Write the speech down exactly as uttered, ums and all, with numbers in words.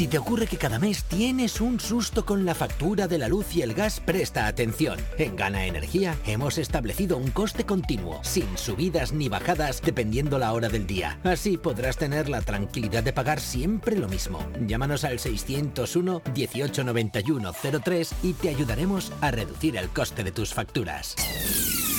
Si te ocurre que cada mes tienes un susto con la factura de la luz y el gas, presta atención. En Gana Energía hemos establecido un coste continuo, sin subidas ni bajadas dependiendo la hora del día. Así podrás tener la tranquilidad de pagar siempre lo mismo. Llámanos al seiscientos uno, dieciocho noventa y uno, cero tres y te ayudaremos a reducir el coste de tus facturas.